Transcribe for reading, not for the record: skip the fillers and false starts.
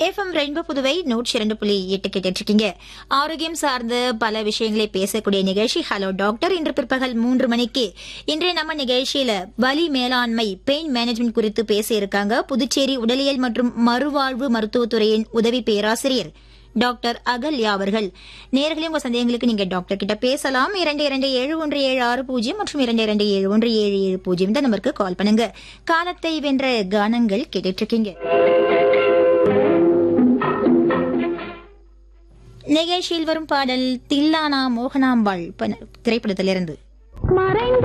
FM rainbow Puduvai 102.8 கேட்டுட்டு இருக்கீங்க. ஆரோக்கியம் சார்ந்த பல விஷயங்களை பேசக்கூடிய நிகழ்ச்சி ஹலோ டாக்டர். இன்று பிற்பகல் 3 மணிக்கு இன்றைய நம்ம நிகழ்ச்சியில வலி மேலாண்மை பெயின் மேனேஜ்மெண்ட் குறித்து பேச இருக்காங்க புதுச்சேரி உடலியல் மற்றும் மறுவாழ்வு மருத்துவத்துறையின் உதவி பேராசிரியர் டாக்டர் அகல்யா அவர்கள். நேயர்களே, உங்க சந்தேகங்களுக்கு நீங்க டாக்டர் கிட்ட பேசலாம். 227176 மற்றும் 227177 இந்த நம்பருக்கு கால் பண்ணுங்க. காலத்தை வென்ற கானங்கள் கேட்டுட்டு இருக்கீங்க. நிகழ்ச்சியில் வரும் பாடல் தில்லானா மோகனாம்பாள் திரைப்படத்திலிருந்து.